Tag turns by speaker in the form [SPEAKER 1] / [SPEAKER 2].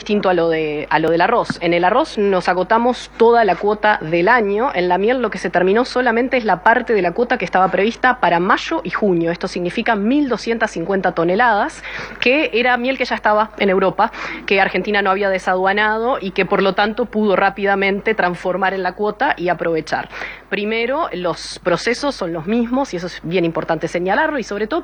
[SPEAKER 1] distinto a lo del arroz. En el arroz nos agotamos toda la cuota del año. En la miel lo que se terminó solamente es la parte de la cuota que estaba prevista para mayo y junio. Esto significa 1.250 toneladas, que era miel que ya estaba en Europa, que Argentina no había desaduanado y que por lo tanto pudo rápidamente transformar en la cuota y aprovechar. Primero, los procesos son los mismos y eso es bien importante señalarlo, y sobre todo